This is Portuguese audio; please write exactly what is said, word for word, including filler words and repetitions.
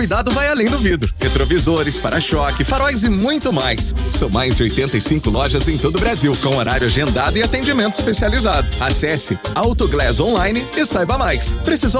Cuidado vai além do vidro. Retrovisores, para-choque, faróis e muito mais. São mais de oitenta e cinco lojas em todo o Brasil, com horário agendado e atendimento especializado. Acesse Autoglass Online e saiba mais. Precisou